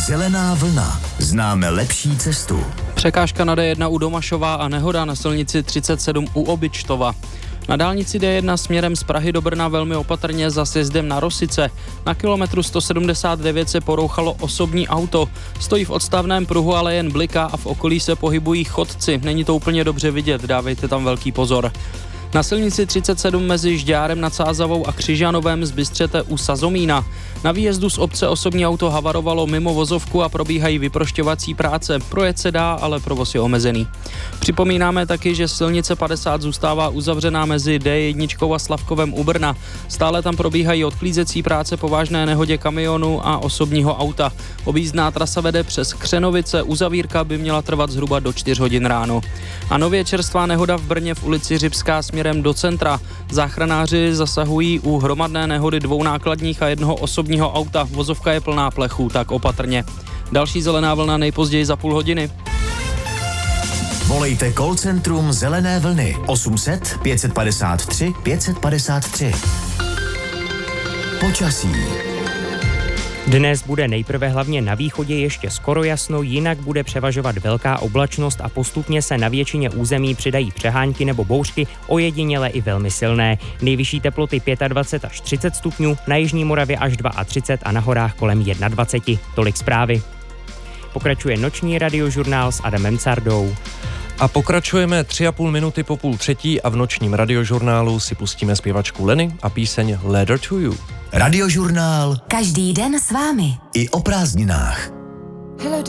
Zelená vlna. Známe lepší cestu. Překážka na D1 u Domašova a nehoda na silnici 37 u Obyčtova. Na dálnici D1 směrem z Prahy do Brna velmi opatrně za sjezdem na Rosice. Na kilometru 179 se porouchalo osobní auto. Stojí v odstavném pruhu, ale jen bliká a v okolí se pohybují chodci. Není to úplně dobře vidět, dávejte tam velký pozor. Na silnici 37 mezi Žďárem nad Sázavou a Křižanovem zbystřete u Sazomína. Na výjezdu z obce osobní auto havarovalo mimo vozovku a probíhají vyprošťovací práce. Projet se dá, ale provoz je omezený. Připomínáme taky, že silnice 50 zůstává uzavřená mezi D1 a Slavkovem u Brna. Stále tam probíhají odklízecí práce po vážné nehodě kamionu a osobního auta. Objízdná trasa vede přes Křenovice, uzavírka by měla trvat zhruba do 4 hodin ráno. A nově čerstvá nehoda v Brně v ulici Řibská směrem do centra. Záchranáři zasahují u hromadné nehody 2 nákladních a 1 osobního auta. Vozovka je plná plechů, tak opatrně. Další zelená vlna nejpozději za půl hodiny. Volejte call centrum Zelené vlny 800 553 553. Počasí. Dnes bude nejprve hlavně na východě ještě skoro jasno, jinak bude převažovat velká oblačnost a postupně se na většině území přidají přehánky nebo bouřky, ojediněle i velmi silné. Nejvyšší teploty 25 až 30 stupňů, na jižní Moravě až 32 a na horách kolem 21. Tolik zprávy. Pokračuje noční radiožurnál s Adamem Cardou. A pokračujeme 3,5 minuty po 2:30 a v nočním radiožurnálu si pustíme zpěvačku Lenny a píseň Letter to You. Radiožurnál každý den s vámi. i o prázdninách. Hello,